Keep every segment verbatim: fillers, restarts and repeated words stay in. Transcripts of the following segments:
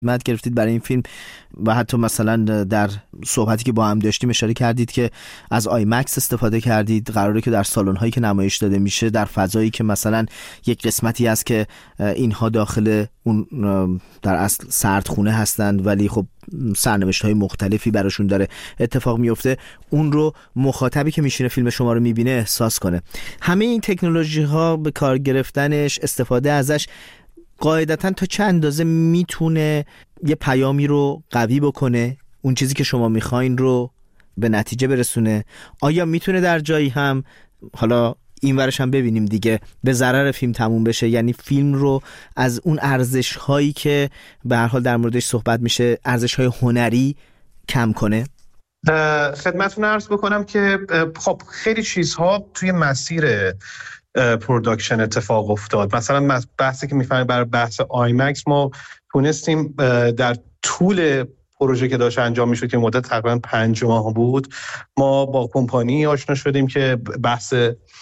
خدمت گرفتید برای این فیلم و حتی مثلا در صحبتی که با هم داشتیم اشاره کردید که از آی مکس استفاده کردید. قراره که در سالن هایی که نمایش داده میشه در فضایی که مثلا یک قسمتی هست که اینها داخل اون در اصل سردخونه هستند ولی خب سرنوشت های مختلفی براشون داره اتفاق میفته، اون رو مخاطبی که میشینه فیلم شما رو میبینه احساس کنه. همه این تکنولوژی ها به کار گرفتنش، استفاده ازش قاعدتاً تا چه اندازه میتونه یه پیامی رو قوی بکنه، اون چیزی که شما میخواین رو به نتیجه برسونه؟ آیا میتونه در جایی هم، حالا این ورش هم ببینیم دیگه، به ضرر فیلم تموم بشه؟ یعنی فیلم رو از اون ارزش هایی که به هر حال در موردش صحبت میشه، ارزش های هنری، کم کنه؟ خدمتتون عرض بکنم که خب خیلی چیزها توی مسیر پروداکشن اتفاق افتاد. مثلا بحثی که میفهمیم برای بحث آی مکس ما تونستیم در طول پروژه که داشت انجام میشد که مدت تقریبا پنج ماه بود، ما با کمپانی آشنا شدیم که بحث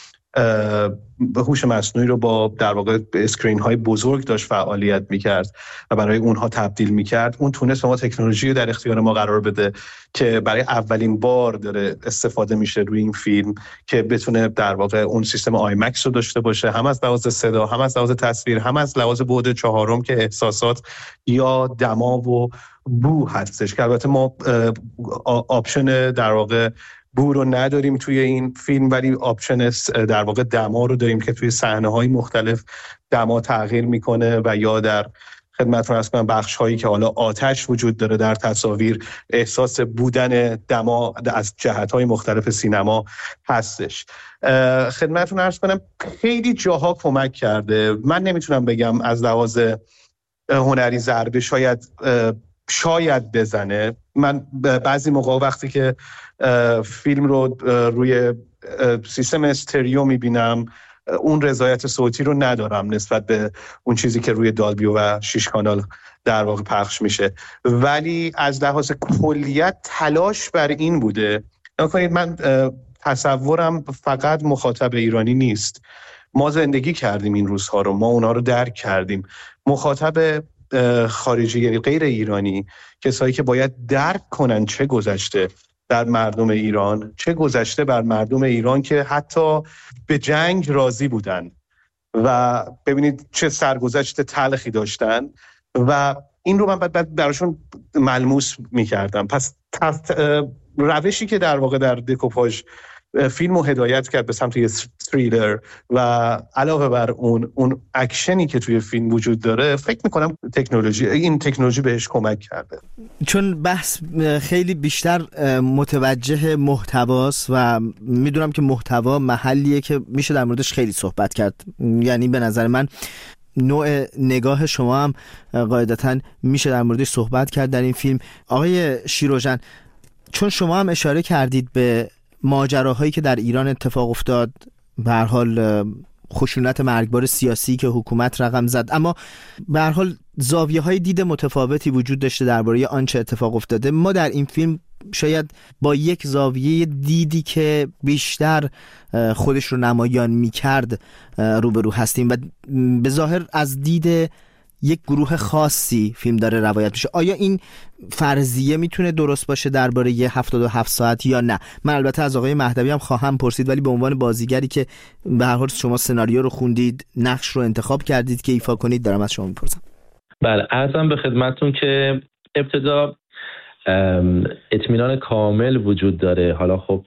هوش مصنوعی رو با در واقع اسکرین های بزرگ داشت فعالیت میکرد و برای اونها تبدیل میکرد. اون تونست ما تکنولوژی رو در اختیار ما قرار بده که برای اولین بار داره استفاده میشه روی این فیلم که بتونه در واقع اون سیستم آی مکس رو داشته باشه، هم از لحاظ صدا، هم از لحاظ تصویر، هم از لحاظ بعد چهارم که احساسات یا دما و بو هستش که البته ما آپشن در واقع بو رو نداریم توی این فیلم، ولی آپشن در واقع دما رو داریم که توی صحنه‌های مختلف دما تغییر میکنه و یا در خدمتتون عرض کنم بخش هایی که حالا آتش وجود داره در تصاویر احساس بودن دما از جهت‌های مختلف سینما هستش. خدمتتون عرض کنم خیلی جاها کمک کرده. من نمیتونم بگم از لحاظ هنری ضربه شاید شاید بزنه. من بعضی موقع وقتی که فیلم رو روی سیستم استریو میبینم اون رضایت صوتی رو ندارم نسبت به اون چیزی که روی دالبی و شش کانال در واقع پخش میشه، ولی از لحاظ کلیت تلاش بر این بوده. نکنید من تصورم فقط مخاطب ایرانی نیست، ما زندگی کردیم این روزها رو، ما اونا رو درک کردیم. مخاطب خارجی یعنی غیر ایرانی، کسایی که باید درک کنن چه گذشته در مردم ایران، چه گذشته بر مردم ایران که حتی به جنگ راضی بودن و ببینید چه سرگذشت تلخی داشتن و این رو من بعد براشون ملموس میکردم. پس روشی که در واقع در دکوپاژ فیلم رو هدایت کرد به سمت یه تریلر و علاوه بر اون اون اکشنی که توی فیلم وجود داره، فکر میکنم تکنولوژی این تکنولوژی بهش کمک کرده. چون بحث خیلی بیشتر متوجه محتواست و میدونم که محتوا محلیه که میشه در موردش خیلی صحبت کرد. یعنی به نظر من نوع نگاه شما هم قاعدتاً میشه در موردش صحبت کرد در این فیلم. آقای شیروژن، چون شما هم اشاره کردید به ماجراهایی که در ایران اتفاق افتاد، به هر حال خشونت مرگبار سیاسی که حکومت رقم زد، اما به هر حال زاویه‌های دید متفاوتی وجود داشته درباره آنچه اتفاق افتاده. ما در این فیلم شاید با یک زاویه دیدی که بیشتر خودش رو نمایان می‌کرد روبرو هستیم و به ظاهر از دید یک گروه خاصی فیلم داره روایت میشه. آیا این فرضیه میتونه درست باشه درباره یه هفتاد و هفت ساعت یا نه؟ من البته از آقای مهدوی هم خواهم پرسید، ولی به عنوان بازیگری که به هر حال شما سناریو رو خوندید، نقش رو انتخاب کردید که ایفا کنید، دارم از شما میپرسم. بله، عرضم به خدمتتون که ابتدا اطمینان کامل وجود داره. حالا خب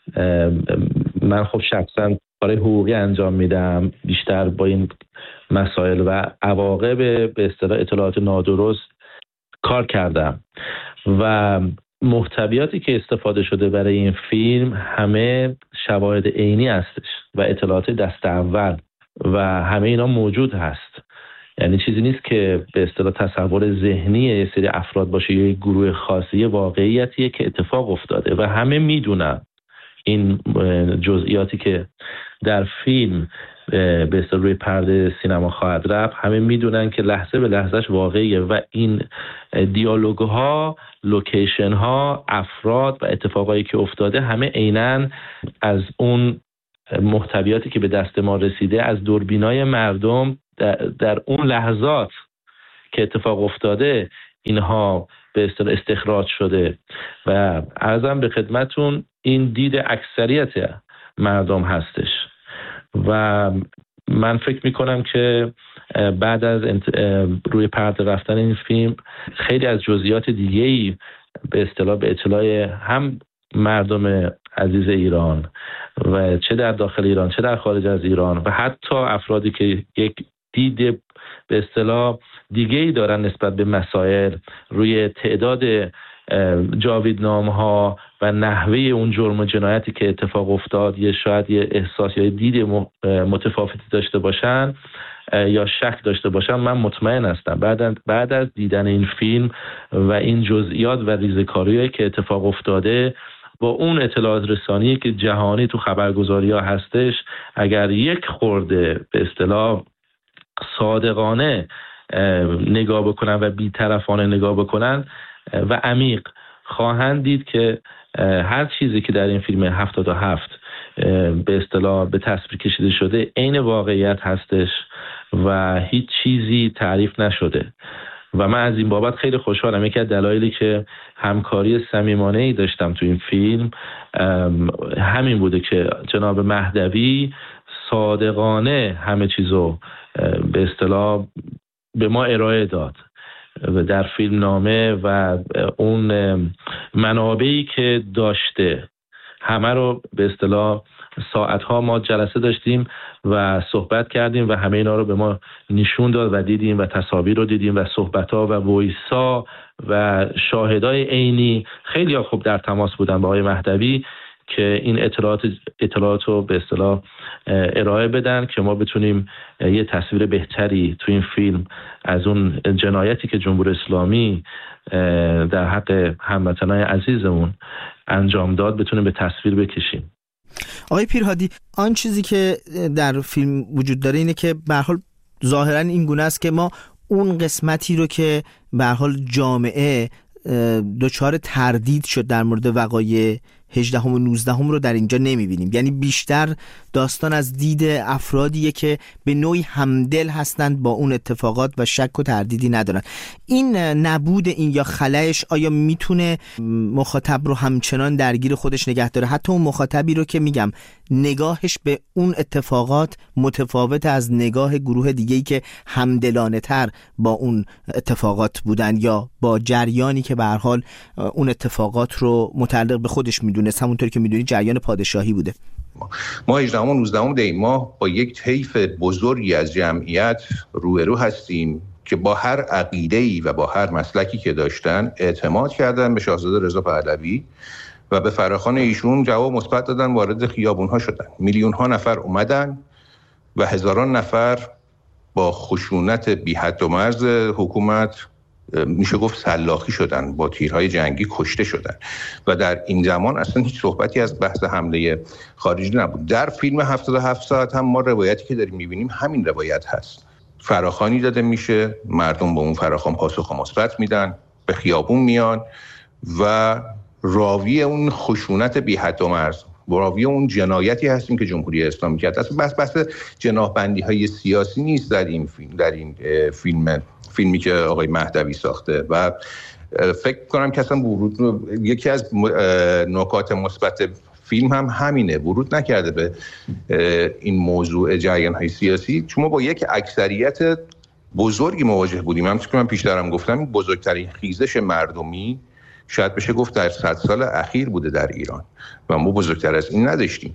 من خب شخصا کار حقوقی انجام میدم، بیشتر با این مسائل و عواقب به اصطلاح اطلاعات نادرست کار کردم و محتویاتی که استفاده شده برای این فیلم همه شواهد عینی هستش و اطلاعات دست اول و همه اینا موجود هست. یعنی چیزی نیست که به اصطلاح تصور ذهنی یه سری افراد باشه یا یک گروه خاصی، واقعیتیه که اتفاق افتاده و همه میدونن این جزئیاتی که در فیلم به اصطلاح روی پرده سینما خواهد رفت، همه میدونن که لحظه به لحظهش واقعیه و این دیالوگ ها، لوکیشن ها، افراد و اتفاقایی که افتاده همه عیناً از اون محتویاتی که به دست ما رسیده از دوربینای مردم در, در اون لحظات که اتفاق افتاده اینها به اصطلاح استخراج شده و عرضم به خدمتون این دید اکثریت مردم هستش و من فکر میکنم که بعد از روی پرده رفتن این فیلم خیلی از جزئیات دیگه‌ای به اصطلاح به اطلاع هم مردم عزیز ایران و چه در داخل ایران چه در خارج از ایران و حتی افرادی که یک دید به اصطلاح دیگه‌ای دارن نسبت به مسائل روی تعداد جاویدنامه‌ها و نحوه اون جرم و جنایتی که اتفاق افتاد یه شاید یه احساس یا دید متفاوتی داشته باشن یا شک داشته باشن. من مطمئن هستم بعد بعد از دیدن این فیلم و این جزئیات و ریزه‌کاری‌هایی که اتفاق افتاده با اون اطلاعات رسانی که جهانی تو خبرگزاری‌ها هستش، اگر یک خورده به اصطلاح صادقانه نگاه بکنن و بی‌طرفانه نگاه بکنن و عمیق، خواهند دید که هر چیزی که در این فیلم هفتاد و هفت به اصطلاح به تصویر کشیده شده عین واقعیت هستش و هیچ چیزی تعریف نشده و من از این بابت خیلی خوشحالم. یکی از دلایلی که همکاری صمیمانه‌ای داشتم تو این فیلم همین بوده که جناب مهدوی صادقانه همه چیزو به اصطلاح به ما ارائه داد و در فیلم نامه و اون منابعی که داشته همه رو به اصطلاح ساعتها ما جلسه داشتیم و صحبت کردیم و همه اینا رو به ما نشون داد و دیدیم و تصاویر رو دیدیم و صحبت‌ها و وایسا و شاهدای عینی. خیلی ها خوب در تماس بودن با آقای مهدوی که این اطلاعات اطلاعات رو به اصطلاح ارائه بدن که ما بتونیم یه تصویر بهتری تو این فیلم از اون جنایتی که جمهوری اسلامی در حق هموطنان عزیزمون انجام داد بتونیم به تصویر بکشیم. آقای پیرهادی، آن چیزی که در فیلم وجود داره اینه که به هر حال ظاهرا این گونه است که ما اون قسمتی رو که به هر حال جامعه دچار تردید شد در مورد وقایع هجدهم و نوزدهم رو در اینجا نمیبینیم. یعنی بیشتر داستان از دید افرادیه که به نوعی همدل هستند با اون اتفاقات و شک و تردیدی ندارن. این نبود این یا خلأش آیا میتونه مخاطب رو همچنان درگیر خودش نگه داره، حتی اون مخاطبی رو که میگم نگاهش به اون اتفاقات متفاوت از نگاه گروه دیگه‌ای که همدلانه تر با اون اتفاقات بودن یا با جریانی که به هر حال اون اتفاقات رو متعلق به خودش میدونست، همونطور که میدونی جریان پادشاهی بوده. ما هجدهم و نوزدهم دی ماه با یک طیف بزرگی از جمعیت روبرو هستیم که با هر عقیده‌ای و با هر مسلکی که داشتن اعتماد کردن به شاهزاده رضا پهلوی و به فراخوان ایشون جواب مثبت دادن، وارد خیابون‌ها شدن. میلیون‌ها نفر اومدن و هزاران نفر با خشونت بی حد و مرز حکومت میشه گفت سلاخی شدن، با تیرهای جنگی کشته شدن و در این زمان اصلا هیچ صحبتی از بحث حمله خارجی نبود. در فیلم هفتاد و هفت ساعت هم ما روایتی که داریم میبینیم همین روایت هست. فراخوانی داده میشه، مردم با اون فراخوان پاسخ مثبت میدن، به خیابون میان و راوی اون خشونت بی حد و مرز، راوی اون جنایتی هستیم که جمهوری اسلامی کرد. اصلا بس بس جناح بندی های سیاسی نیست در این فیلم، در این فیلم فیلمی که آقای مهدوی ساخته و فکر کنم که اصلا ورود یکی از نکات مثبت فیلم هم همینه، ورود نکرده به این موضوع جریان های سیاسی، چون ما با یک اکثریت بزرگی مواجه بودیم. همونطور که من پیشترم گفتم بزرگترین خیزش مردمی شاید بشه گفت در صد سال اخیر بوده در ایران و ما بزرگتر از این نداشتیم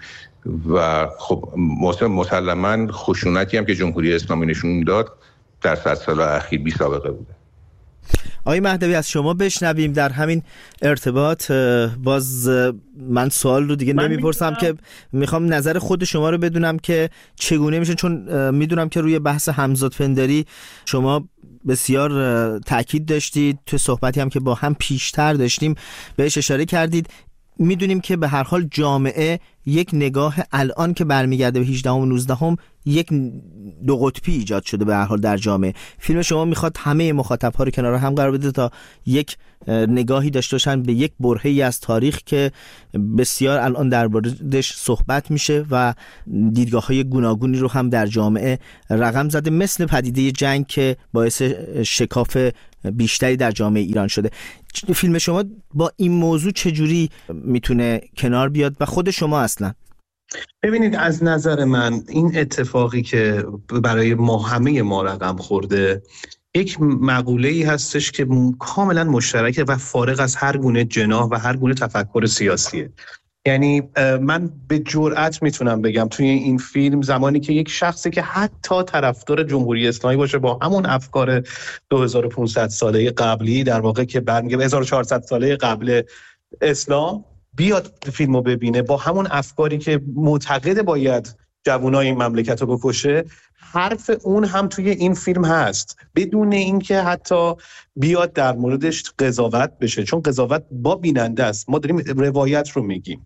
و خب مسلماً خشونتی هم که جمهوری اسلامی نشون داد در صد سال اخیر بی سابقه بوده. آقای مهدوی، از شما بشنویم در همین ارتباط. باز من سوال رو دیگه نمیپرسم که میخوام نظر خود شما رو بدونم که چگونه میشه، چون میدونم که روی بحث همزاد پنداری شما بسیار تاکید داشتید، تو صحبتی هم که با هم پیشتر داشتیم بهش اشاره کردید. میدونیم که به هر حال جامعه یک نگاه الان که برمیگرده به هجدهم و نوزدهم یک دو قطبی ایجاد شده به هر حال در جامعه. فیلم شما میخواد همه مخاطب‌ها رو کنار هم قرار بده تا یک نگاهی داشته باشن به یک برهه‌ای از تاریخ که بسیار الان درباره‌اش صحبت میشه و دیدگاه‌های گوناگونی رو هم در جامعه رقم زده، مثل پدیده جنگ که باعث شکاف بیشتری در جامعه ایران شده. فیلم شما با این موضوع چجوری میتونه کنار بیاد و خود شما اصلا؟ ببینید، از نظر من این اتفاقی که برای ما همه ما رقم خورده یک مقوله‌ای هستش که کاملا مشترکه و فارغ از هر گونه جناح و هر گونه تفکر سیاسیه. یعنی من به جرئت میتونم بگم توی این فیلم زمانی که یک شخصی که حتی طرفدار جمهوری اسلامی باشه با همون افکار دو هزار و پانصد ساله قبلی، در واقع که برمیگه به هزار و چهارصد ساله قبل اسلام، بیاد فیلمو ببینه با همون افکاری که معتقد باید جوانای این مملکت رو بکشه، حرف اون هم توی این فیلم هست بدون اینکه حتی بیاد در موردش قضاوت بشه، چون قضاوت با بیننده است. ما داریم روایت رو میگیم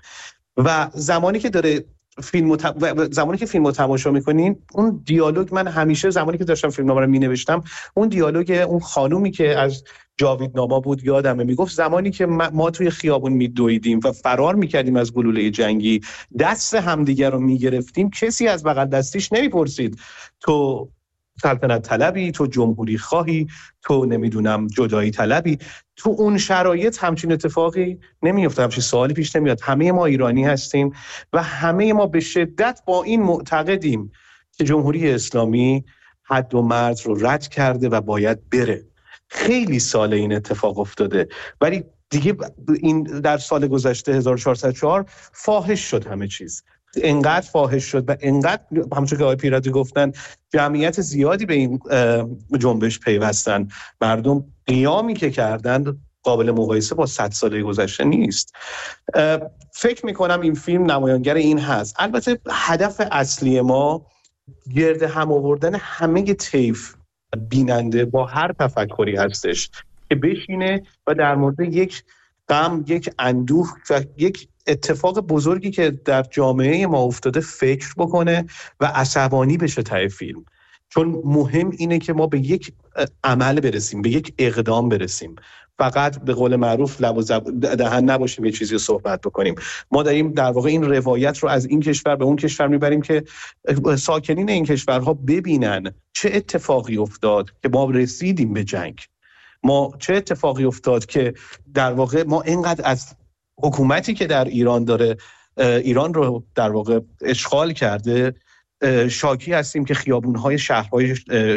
و زمانی که داره فیلم مت... زمانی که فیلمو تماشا میکنین، اون دیالوگ، من همیشه زمانی که داشتم فیلمنامه رو مینوشتم اون دیالوگ اون خانومی که از جاویدنامه بود یادمه، میگفت زمانی که ما توی خیابون میدویدیم و فرار میکردیم از گلوله جنگی، دست همدیگر رو میگرفتیم، کسی از بغل دستیش نمیپرسید تو سلطنت طلبی، تو جمهوری خواهی، تو نمیدونم جدایی طلبی. تو اون شرایط همچین اتفاقی نمیفته، همچین سوالی پیش نمیاد. همه ما ایرانی هستیم و همه ما به شدت با این معتقدیم که جمهوری اسلامی حد و مرز رو رد کرده و باید بره. خیلی سال این اتفاق افتاده، ولی دیگه این در سال گذشته هزار و چهارصد و چهار فاحش شد همه چیز، انقدر فاحش شد و انقدر همونطور که آقای پیرتی گفتن جمعیت زیادی به این جنبش پیوستن. مردم قیامی که کردن قابل مقایسه با صد ساله گذشته نیست. فکر میکنم این فیلم نمایانگر این هست. البته هدف اصلی ما گرد هم آوردن همه طیف بیننده با هر تفکری هستش که بشینه و در مورد یک غم، یک اندوه و یک اتفاق بزرگی که در جامعه ما افتاده فکر بکنه و عصبانی بشه ته فیلم. چون مهم اینه که ما به یک عمل برسیم، به یک اقدام برسیم، فقط به قول معروف لب و دهن نباشیم یه چیزی رو صحبت بکنیم. ما داریم در واقع این روایت رو از این کشور به اون کشور میبریم که ساکنین این کشورها ببینن چه اتفاقی افتاد که ما رسیدیم به جنگ، ما چه اتفاقی افتاد که در واقع ما اینقدر از حکومتی که در ایران داره ایران رو در واقع اشغال کرده شاکی هستیم که خیابون‌های شهرهای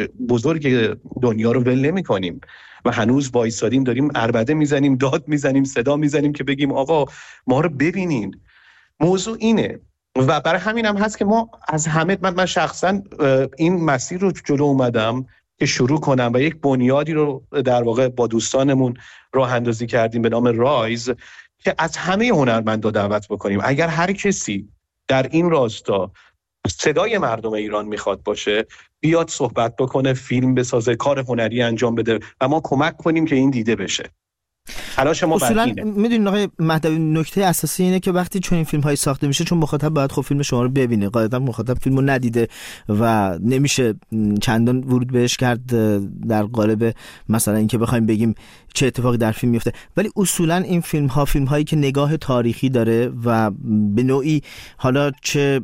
بزرگ دنیا رو ول نمی‌کنیم و هنوز وایسادیم داریم عربده میزنیم، داد میزنیم، صدا میزنیم که بگیم آقا ما رو ببینین. موضوع اینه و برای همین هم هست که ما از همه من, من شخصا این مسیر رو جلو اومدم که شروع کنم و یک بنیادی رو در واقع با دوستانمون راه اندازی کردیم به نام رایز که از همه هنرمندا دعوت بکنیم اگر هر کسی در این راستا صدای مردم ایران میخواد باشه بیاد صحبت بکنه، فیلم بسازه، کار هنری انجام بده و ما کمک کنیم که این دیده بشه. تلاش ما اصولا میدونین آقای مهدوی، نکته اساسی اینه که وقتی چون این فیلم های ساخته میشه، چون مخاطب باید خب فیلم شما رو ببینه، قاعدتا مخاطب فیلمو ندیده و نمیشه چندان ورود بهش کرد در قالب مثلا اینکه بخوایم بگیم چه اتفاقی در فیلم میفته، ولی اصولا این فیلم ها فیلم هایی که نگاه تاریخی داره و به نوعی حالا چه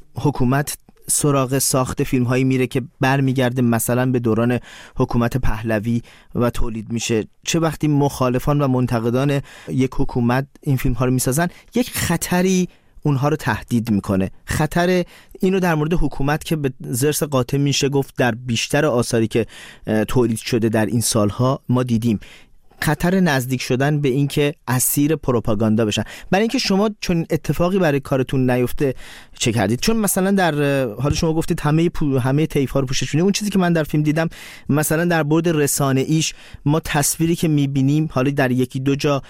حکومت سراغ ساخت فیلم هایی میره که برمیگرده مثلا به دوران حکومت پهلوی و تولید میشه، چه وقتی مخالفان و منتقدان یک حکومت این فیلم ها رو میسازن، یک خطری اونها رو تهدید میکنه. خطر اینو در مورد حکومت که به ضرس قاطع میشه گفت در بیشتر آثاری که تولید شده در این سالها ما دیدیم، خطر نزدیک شدن به این که اسیر پروپاگاندا بشن. برای اینکه شما چون اتفاقی برای کارتون نیفته چه کردید؟ چون مثلا در حال شما گفتید همه پو... همه طیف‌ها رو پوشش میدید. اون چیزی که من در فیلم دیدم مثلا در بعد رسانه‌ایش ما تصویری که می‌بینیم، حالا در یکی دو جا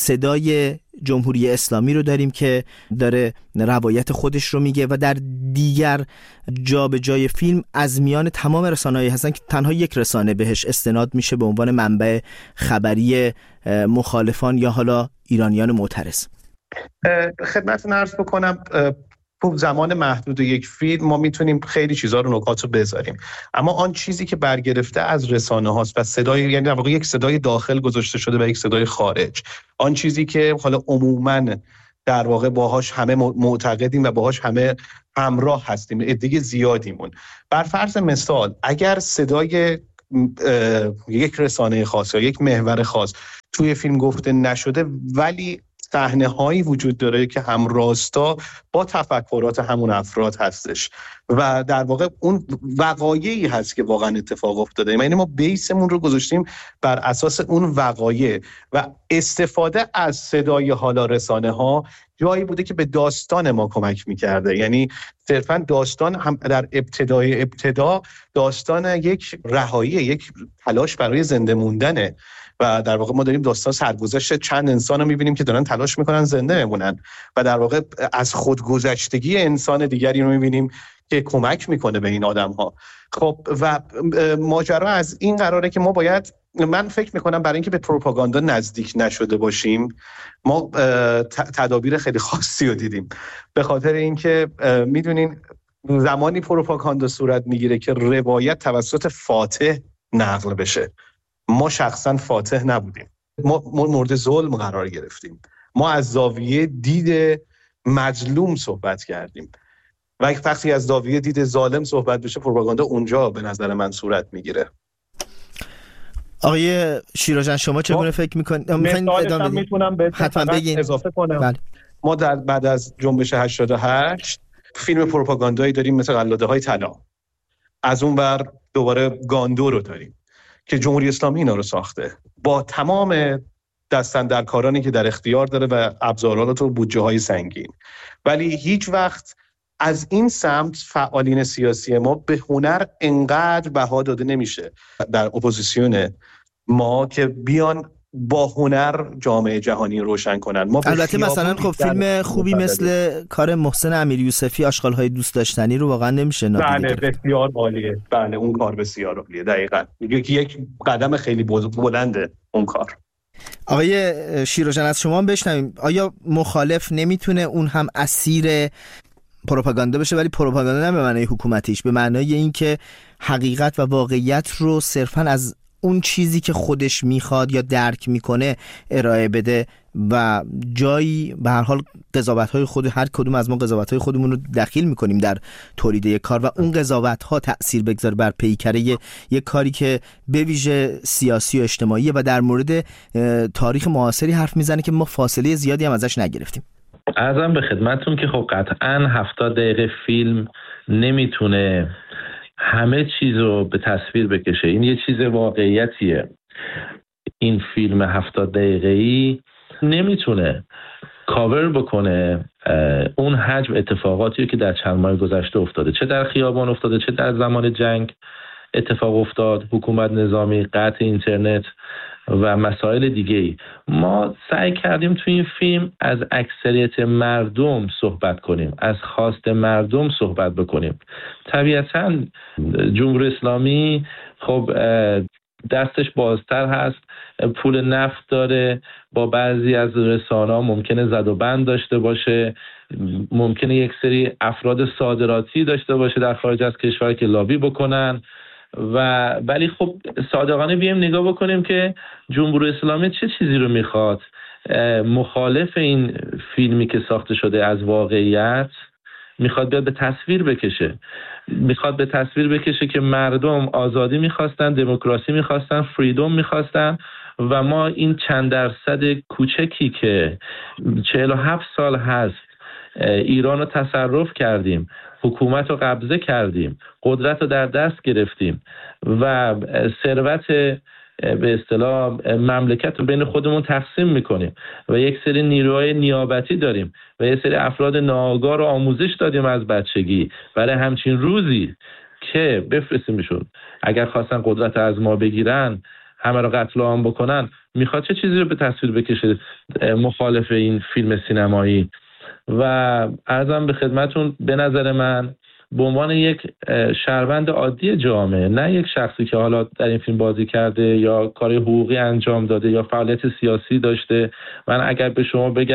صدای جمهوری اسلامی رو داریم که داره روایت خودش رو میگه و در دیگر جا به جای فیلم از میان تمام رسانه‌ای هستن که تنها یک رسانه بهش استناد میشه به عنوان منبع خبری مخالفان یا حالا ایرانیان معترض. خدمتتون عرض بکنم تو زمان محدود یک فیلم ما میتونیم خیلی چیزا رو نکات رو بذاریم، اما آن چیزی که برگرفته از رسانه هاست و صدای، یعنی در واقع یک صدای داخل گذاشته شده و یک صدای خارج، آن چیزی که حالا عموماً در واقع باهاش همه معتقدیم و باهاش همه همراه هستیم، عده زیادیمون. بر فرض مثال اگر صدای یک رسانه خاص یا یک محور خاص توی فیلم گفته نشده ولی صحنه هایی وجود داره که هم راستا با تفکرات همون افراد هستش و در واقع اون وقایعی هست که واقعا اتفاق افتاده، یعنی ما بیسمون رو گذاشتیم بر اساس اون وقایع و استفاده از صدای حالا رسانه ها جایی بوده که به داستان ما کمک میکرده. یعنی صرفا داستان هم در ابتدای ابتدا داستان یک رهایی، یک تلاش برای زنده موندنه و در واقع ما داریم داستان سرگذشت چند انسان رو میبینیم که دارن تلاش میکنن زنده بمونن و در واقع از خودگذشتگی انسان دیگری رو میبینیم که کمک میکنه به این آدم ها. خب و ماجرا از این قراره که ما باید، من فکر میکنم برای اینکه به پروپاگاندا نزدیک نشده باشیم ما تدابیر خیلی خاصی رو دیدیم، به خاطر اینکه میدونین زمانی پروپاگاندا صورت میگیره که روایت توسط فاتح نقل بشه. ما شخصا فاتح نبودیم، ما مورد ظلم قرار گرفتیم، ما از زاویه دید مظلوم صحبت کردیم و وقتی از زاویه دید ظالم صحبت بشه پروپاگاندا اونجا به نظر من صورت میگیره. آقای شیراجان شما چگونه فکر میکنید؟ مثالش میتونم به حتما بگین اضافه کنم. بله. ما در بعد از جنبش هشتاد و هشت فیلم پروپاگاندایی داریم مثل قلاده های طلا، از اون بر دوباره گاندو رو داریم که جمهوری اسلامی اینا رو ساخته با تمام دستاندرکارانی که در اختیار داره و ابزارات و بودجه های سنگین، ولی هیچ وقت از این سمت فعالین سیاسی ما به هنر انقدر بها داده نمیشه در اپوزیسیون ما که بیان با هنر جامعه جهانی روشن کنن. ما البته مثلا خب فیلم خوبی مثل کار محسن امیریوسفی آشغال‌های دوست داشتنی رو واقعا نمیشه نادیده گرفت. بله بسیار عالیه، بله اون کار بسیار عالیه، دقیقاً یک یک قدم خیلی بلنده اون کار. آقای شیراجان از شما هم بشنویم، آیا مخالف نمیتونه اون هم اسیر پروپاگاندا بشه، ولی پروپاگاندا نه به معنای حکومتیش، به معنای اینکه حقیقت و واقعیت رو صرفاً از اون چیزی که خودش میخواد یا درک میکنه ارائه بده و جایی به هر حال قضاوت‌های خود هر کدوم از ما قضاوت‌های خودمون رو دخیل میکنیم در تولید یک کار و اون قضاوت‌ها تأثیر بگذاره بر پیکره یک کاری که به ویژه سیاسی و اجتماعیه و در مورد تاریخ معاصری حرف میزنه که ما فاصله زیادی هم ازش نگرفتیم. عرضم به خدمتتون که خب قطعاً هفتاد دقیقه فیلم نمیتونه همه چیز رو به تصویر بکشه. این یه چیز واقعیتیه. این فیلم هفتاد دقیقه‌ای نمیتونه کاور بکنه اون حجم اتفاقاتی که در چند ماه گذشته افتاده، چه در خیابان افتاده، چه در زمان جنگ اتفاق افتاد، حکومت نظامی، قطع اینترنت و مسائل دیگه‌ای. ما سعی کردیم تو این فیلم از اکثریت مردم صحبت کنیم، از خواست مردم صحبت بکنیم. طبیعتاً جمهوری اسلامی خب دستش بازتر هست، پول نفت داره، با بعضی از رسانه‌ها ممکنه زد و بند داشته باشه، ممکنه یک سری افراد صادراتی داشته باشه در خارج از کشور که لابی بکنن و ولی خب صادقانه بیایم نگاه بکنیم که جمهوری اسلامی چه چیزی رو میخواد. مخالف این فیلمی که ساخته شده از واقعیت میخواد بیاد به تصویر بکشه، میخواد به تصویر بکشه که مردم آزادی میخواستن، دموکراسی میخواستن، فریدم میخواستن و ما این چند درصد کوچکی که چهل و هفت سال هست ایران رو تصرف کردیم، حکومت رو قبضه کردیم، قدرت رو در دست گرفتیم و ثروت به اصطلاح مملکت رو بین خودمون تقسیم میکنیم و یک سری نیروهای نیابتی داریم و یک سری افراد ناآگاه رو آموزش دادیم از بچگی برای همچین روزی که بفرستیمشون اگر خواستن قدرت از ما بگیرن همه رو قتل عام بکنن. میخواد چه چیزی رو به تصویر بکشه مخالف این فیلم سینمایی؟ و عرضم به خدمتون به نظر من به عنوان یک شهروند عادی جامعه، نه یک شخصی که حالا در این فیلم بازی کرده یا کار حقوقی انجام داده یا فعالیت سیاسی داشته، من اگر به شما بگم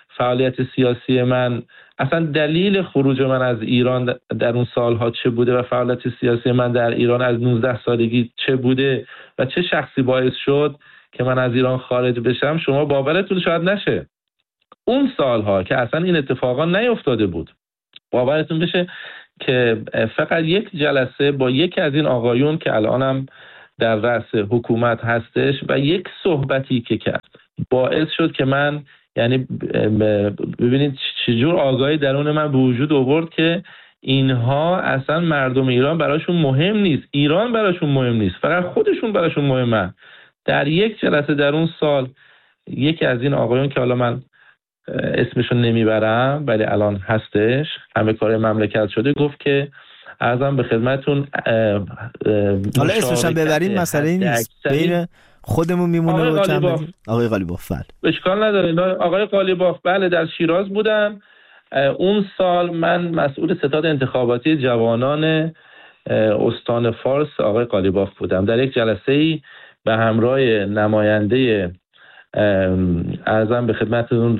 فعالیت سیاسی من، اصلا دلیل خروج من از ایران در اون سالها چه بوده و فعالیت سیاسی من در ایران از نوزده سالگی چه بوده و چه شخصی باعث شد که من از ایران خارج بشم، شما باورتون شاید نشه اون سالها که اصلا این اتفاقا نیفتاده بود، باورتون بشه که فقط یک جلسه با یکی از این آقایون که الانم در رأس حکومت هستش و یک صحبتی که کرد باعث شد که من، یعنی ببینید چجور آگاهی درون من به وجود آورد که اینها اصلا مردم ایران براشون مهم نیست، ایران براشون مهم نیست، فقط خودشون براشون مهمه. در یک جلسه در اون سال یکی از این آقایون که حالا من اسمشون نمیبرم ولی الان هستش، همه کار مملکت شده، گفت که عرضم به خدمتون حالا اسمشون ببریم مسئله این نیست، بین خودمون میمونه و چند بدیم. آقای قالیباف بله اشکال نداره. آقای قالیباف بله در شیراز بودن. اون سال من مسئول ستاد انتخاباتی جوانان استان فارس آقای قالیباف بودم. در یک جلسه‌ای به همراه نماینده عرضم به خدمتتون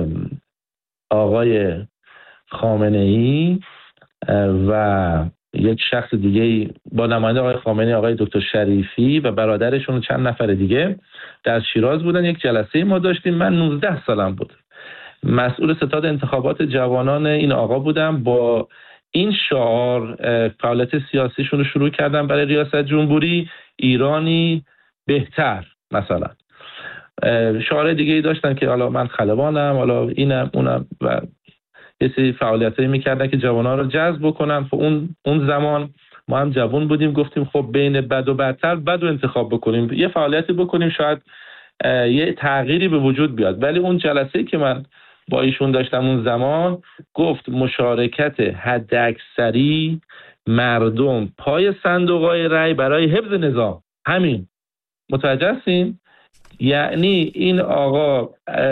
آقای خامنه‌ای و یک شخص دیگه با نماینده آقای خامنه‌ای آقای دکتر شریفی و برادرشون و چند نفر دیگه در شیراز بودن. یک جلسه ما داشتیم. من نوزده سالم بود. مسئول ستاد انتخابات جوانان این آقا بودم. با این شعار فعالیت سیاسیشون رو شروع کردم برای ریاست جمهوری، ایرانی بهتر مثلا. شعار دیگه ای داشتن که حالا من خلبانم، حالا اینم اونم و یه سری فعالیتایی میکردن که جوانان رو جذب بکنن. خب اون اون زمان ما هم جوان بودیم، گفتیم خب بین بد و بدتر بد رو انتخاب بکنیم، یه فعالیتی بکنیم شاید یه تغییری به وجود بیاد. ولی اون جلسه‌ای که من با ایشون داشتم اون زمان گفت مشارکت حداکثری مردم پای صندوق‌های رای برای حفظ نظام. همین، متوجه هستین؟ یعنی این آقا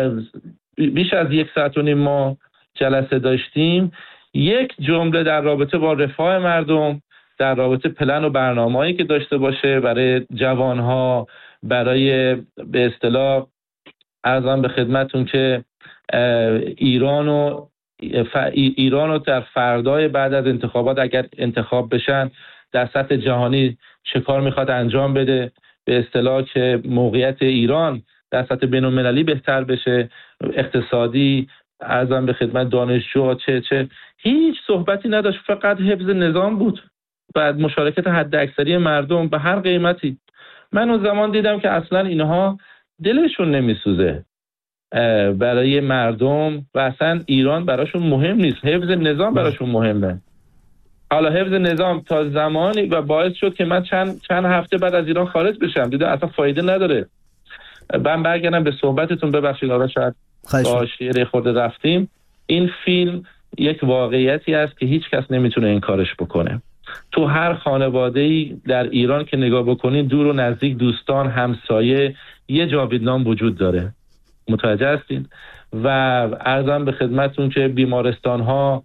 بیش از یک ساعت و نیم ما جلسه داشتیم، یک جمله در رابطه با رفاه مردم، در رابطه پلن و برنامه‌ای که داشته باشه برای جوانها، برای به اصطلاح عرضم به خدمتون که ایران و ایران رو در فردای بعد از انتخابات اگر انتخاب بشن در سطح جهانی چه کار میخواد انجام بده، به اصطلاح که موقعیت ایران در سطح بین‌المللی بهتر بشه، اقتصادی، عرضم به خدمت دانشجو، چه چه هیچ صحبتی نداشت، فقط حفظ نظام بود و مشارکت حداکثری مردم به هر قیمتی. من اون زمان دیدم که اصلا اینها دلشون نمیسوزه برای مردم و اصلا ایران براشون مهم نیست، حفظ نظام براشون مهمه. حالا حفظ نظام تا زمانی و باعث شد که من چند چند هفته بعد از ایران خارج بشم. دیدم اصلا فایده نداره. من برگردم به صحبتتون، ببخشید حالا شاید با شیره خود رفتیم. این فیلم یک واقعیتی است که هیچ کس نمیتونه این کارش بکنه. تو هر خانواده‌ای در ایران که نگاه بکنید، دور و نزدیک، دوستان، همسایه، یه جاویدنام وجود داره. متوجه هستین؟ و عرضم به خدمتون که بیمارستان‌ها،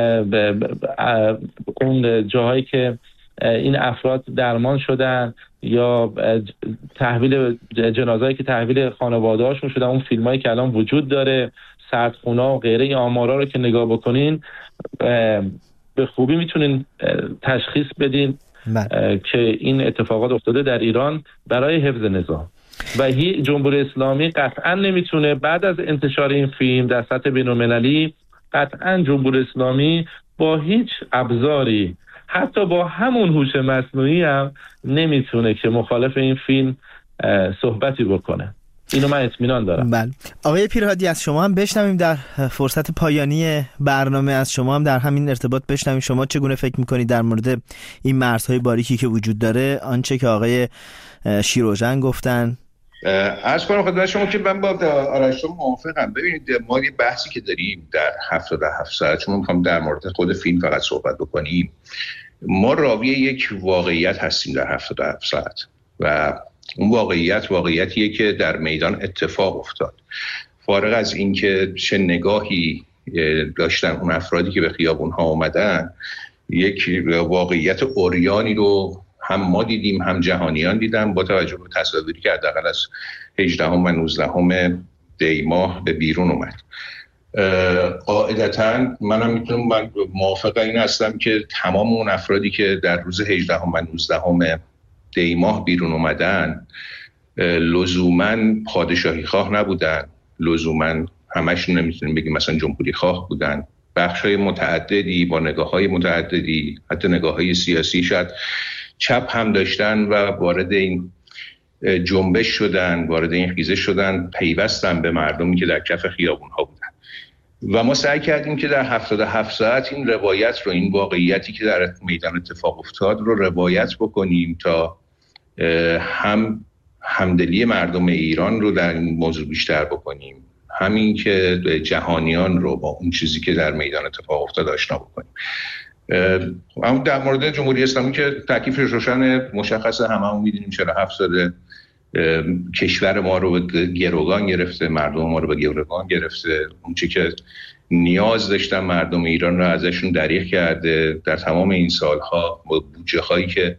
اون جاهایی که این افراد درمان شدن یا تحویل جنازه‌ای که تحویل خانواده‌هاشون شدن، اون فیلمایی که الان وجود داره، سردخونا و غیره، این آمارا رو که نگاه بکنین به خوبی میتونین تشخیص بدین که این اتفاقات افتاده در ایران برای حفظ نظام. و هی جمهوری اسلامی قطعا نمیتونه بعد از انتشار این فیلم در سطح بین‌المللی، قطعا جمهوری اسلامی با هیچ ابزاری، حتی با همون هوش مصنوعی هم نمیتونه که مخالف این فیلم صحبتی بکنه. اینو من اطمینان دارم. بله. آقای پیرهادی، از شما هم بشنویم در فرصت پایانی برنامه، از شما هم در همین ارتباط بشنویم شما چگونه فکر میکنید در مورد این مرزهای باریکی که وجود داره، آنچه که آقای شیروژن گفتن. عرض کنم خدمت شما که من با آرش موافقم. ببینید ما یه بحثی که داریم در هفتاد و هفت ساعت، چون میخوام در مورد خود فیلم فقط صحبت بکنیم، ما راوی یک واقعیت هستیم در هفتاد و هفت ساعت و اون واقعیت واقعیتیه که در میدان اتفاق افتاد. فارغ از اینکه چه نگاهی داشتن اون افرادی که به خیابون‌ها اومدن، یک واقعیت عریانی رو هم ما دیدیم هم جهانیان دیدن، با توجه به تصاویری که حداقل از هجدهم و نوزدهم دی ماه به بیرون اومد. قاعدتاً منم میتونم من موافق این هستم که تمام اون افرادی که در روز هجدهم و نوزدهم دی ماه بیرون اومدن لزوماً پادشاهی خواه نبودن، لزوماً همشون نمیتونیم بگیم مثلا جمهوری خواه بودن. بخشای متعددی با نگاه‌های متعددی، حتی نگاه‌های سیاسی شاید چپ هم داشتن و وارد این جنبش شدن، وارد این خیزش شدن، پیوستن به مردمی که در کف خیابون‌ها بودن. و ما سعی کردیم که در هفتاد و هفت ساعت این روایت رو، این واقعیتی که در میدان اتفاق افتاد رو روایت بکنیم تا هم همدلی مردم ایران رو در این موضوع بیشتر بکنیم، همین که جهانیان رو با اون چیزی که در میدان اتفاق افتاد آشنا بکنیم. اما در مورد جمهوری اسلامی که تکلیفش روشن، مشخصه، هممون می‌دونیم چرا هفت سال کشور ما رو به گروگان گرفته، مردم ما رو به گروگان گرفته. اون چیزی که نیاز داشتن مردم ایران رو ازشون دریغ کرده در تمام این سالها، با بودجه هایی که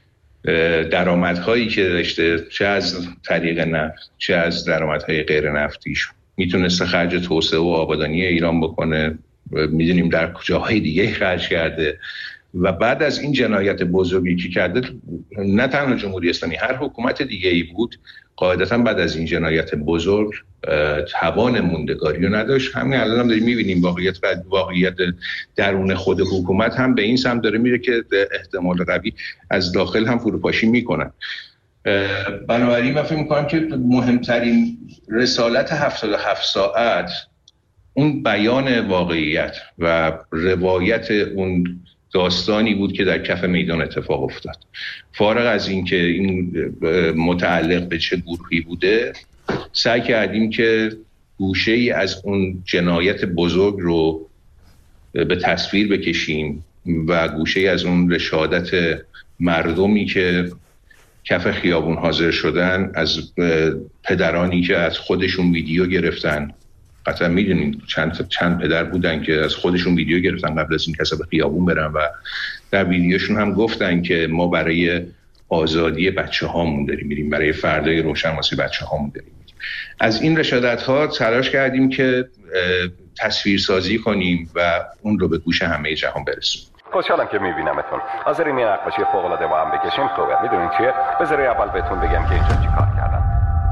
درآمدهایی که داشته، چه از طریق نفت چه از درآمدهای غیر نفتیش، میتونسته خرج توسعه و آبادانی ایران بکنه. میدونیم در جاهای دیگه خرج کرده و بعد از این جنایت بزرگی که کرده، نه تنها جمهوری اسلامی، هر حکومت دیگه ای بود قاعدتا بعد از این جنایت بزرگ توان موندگاری رو نداشت. همین الان هم داریم میبینیم واقعیت واقعیت درون خود حکومت هم به این سمت داره میره که احتمال قوی از داخل هم فروپاشی میکنن. بنابراین من فکر میکنم که مهمترین رسالت هفتاد و هفت ساعت اون بیان واقعیت و روایت اون داستانی بود که در کف میدان اتفاق افتاد. فارغ از این که این متعلق به چه گروهی بوده، سعی کردیم که گوشه‌ای از اون جنایت بزرگ رو به تصویر بکشیم و گوشه‌ای از اون رشادت مردمی که کف خیابون حاضر شدن، از پدرانی که از خودشون ویدیو گرفتن. قطعا میدونین چند چند پدر بودن که از خودشون ویدیو گرفتن قبل از این کسا به خیابون برن و در ویدیوشون هم گفتن که ما برای آزادی بچه هامون داریم میریم، برای فردای روشن واسه بچه هامون داریم میریم. از این رشادت ها تلاش کردیم که تصویرسازی کنیم و اون رو به گوش همه جهان برسونیم. خوشحالم که میبینمتون. حاضرین یه نقاشی فوق العاده با هم بکشیم؟ خوبه. میدونین چیه؟ بذارید اول بهتون بگم که اینجا چیکار کردم.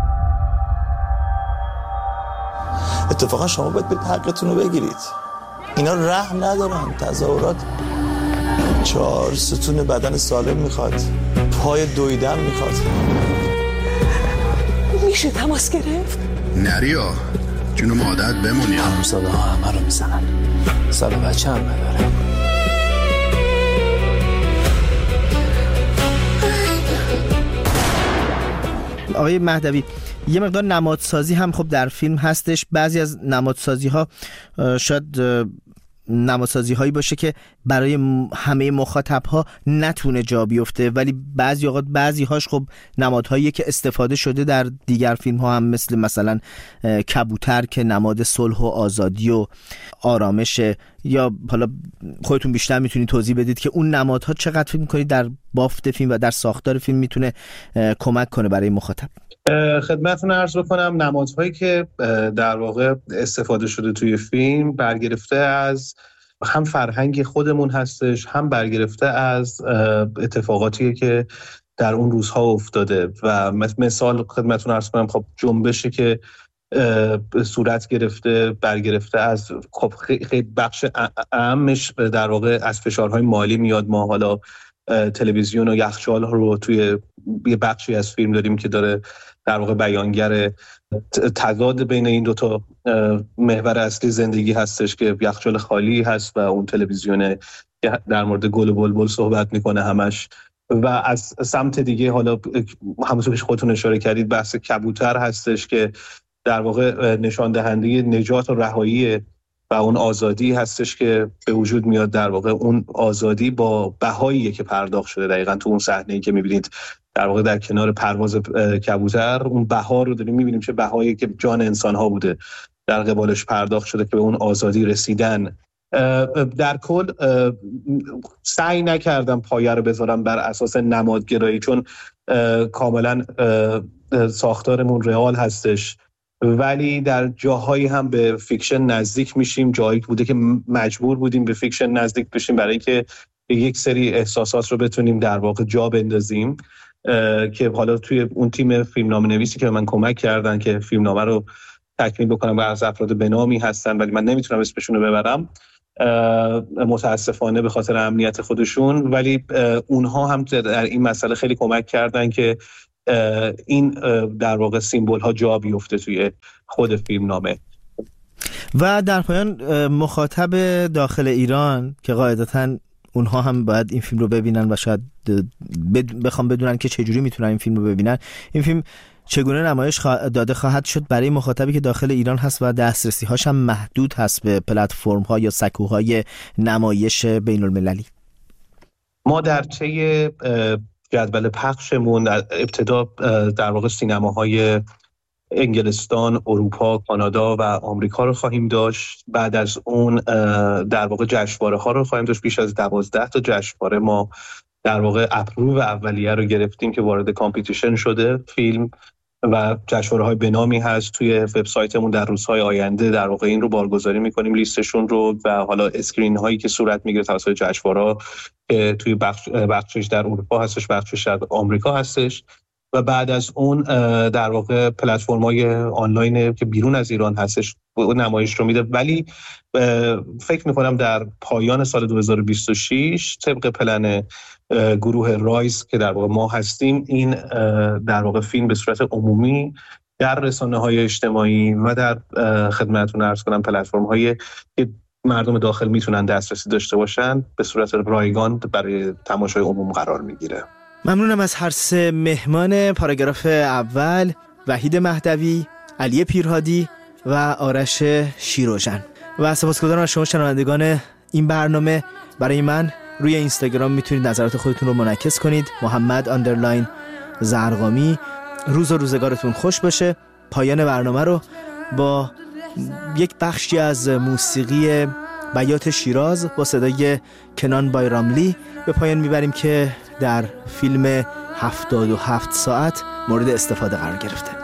اتفاقا شما باید برید حقتون رو بگیرید. اینا رحم ندارن. تظاهرات چهار ستون بدن سالم میخواد، پای دویدن میخواد. میشه تماس گرفت؟ نریا جونو مادت بمونی. همزاده ها همه رو میزنن، سال بچه هم نداره. آقای مهدوی، یه مقدار نمادسازی هم خب در فیلم هستش. بعضی از نمادسازی ها شاید نمادسازی هایی باشه که برای همه مخاطب ها نتونه جا بیفته، ولی بعضی اوقات بعضی هاش خب نمادهایی که استفاده شده در دیگر فیلم ها هم، مثل مثلا کبوتر که نماد صلح و آزادی و آرامشه، یا حالا خودتون بیشتر میتونید توضیح بدید که اون نمادها چقدر فکر میکنید در بافت فیلم و در ساختار فیلم میتونه کمک کنه برای مخاطب؟ خدمتتون عرض بکنم نمادهایی که در واقع استفاده شده توی فیلم برگرفته از هم فرهنگ خودمون هستش، هم برگرفته از اتفاقاتی که در اون روزها افتاده. و مثال خدمتتون عرض کنم، خب جنبشی که صورت گرفته برگرفته از خب خیلی بخش اهمش در واقع از فشارهای مالی میاد. ما حالا تلویزیون و یخچال رو توی یه بخشی از فیلم داریم که داره در واقع بیانگر تضاد بین این دوتا محور اصلی زندگی هستش که یخچال خالی هست و اون تلویزیون که در مورد گل و بلبل صحبت میکنه همش. و از سمت دیگه حالا همونطور که خودتون اشاره کردید بحث کبوتر هستش که در واقع نشان دهنده نجات و رهایی و اون آزادی هستش که به وجود میاد. در واقع اون آزادی با بهاییه که پرداخت شده. دقیقاً تو اون صحنه‌ای که می‌بینید در واقع در کنار پرواز کبوتر، اون بها رو داریم می‌بینیم چه بهایی که جان انسان‌ها بوده در قبالش پرداخت شده که به اون آزادی رسیدن. در کل سعی نکردم پایه رو بذارم بر اساس نمادگرایی، چون کاملا ساختارمون رئال هستش ولی در جاهایی هم به فیکشن نزدیک میشیم، جایی بوده که مجبور بودیم به فیکشن نزدیک بشیم برای اینکه یک سری احساسات رو بتونیم در واقع جا بندازیم که حالا توی اون تیم فیلمنامه نویسی که به من کمک کردن که فیلمنامه رو تکمیل بکنم و از افراد بنامی هستن ولی من نمیتونم اسمشون رو ببرم متاسفانه به خاطر امنیت خودشون، ولی اونها هم در این مسئله خیلی کمک کردن که این در واقع سیمبل ها جا بیفته توی خود فیلمنامه. و در پایان مخاطب داخل ایران که قاعدتاً اونها هم باید این فیلم رو ببینن و شاید بخوام بدونن که چجوری میتونن این فیلم رو ببینن، این فیلم چگونه نمایش داده خواهد شد برای مخاطبی که داخل ایران هست و دسترسی هاش هم محدود هست به پلتفرم ها یا سکوهای نمایش بین المللی؟ ما در طی جدول پخشمون ابتدا در واقع سینماهای انگلستان، اروپا، کانادا و آمریکا رو خواهیم داشت. بعد از اون در واقع جشنواره ها رو خواهیم داشت. بیش از دوازده تا جشنواره ما در واقع اپروو اولیه رو گرفتیم که وارد کامپیتیشن شده فیلم و جشنواره های بنامی هست. توی وبسایتمون در روزهای آینده در واقع این رو بارگذاری میکنیم، لیستشون رو، و حالا اسکرین هایی که صورت میگیره توسط جشنواره که توی بخش بخشش در اروپا هستش، بخشش در آمریکا هستش. و بعد از اون در واقع پلتفرم‌های آنلاین که بیرون از ایران هستش نمایش رو میده. ولی فکر میکنم در پایان سال دو هزار و بیست و شش طبق پلن گروه رایز که در واقع ما هستیم، این در واقع فیلم به صورت عمومی در رسانه‌های اجتماعی و در خدمتتون عرض کنم پلتفرم‌های که مردم داخل میتونن دسترسی داشته باشن به صورت رایگان برای تماشای عموم قرار میگیره. ممنونم از هر سه مهمان پاراگراف اول، وحید مهدوی، علی پیرهادی و آرش شیروژن. و سپاسگزارم از شما شنوندگان این برنامه. برای من روی اینستاگرام میتونید نظرات خودتون رو منعکس کنید، محمد اندرلاین زرقامی. روز و روزگارتون خوش باشه. پایان برنامه رو با یک بخشی از موسیقی بیات شیراز با صدای کنان بایراملی به پایان میبریم که در فیلم هفتاد و هفت ساعت مورد استفاده قرار گرفته.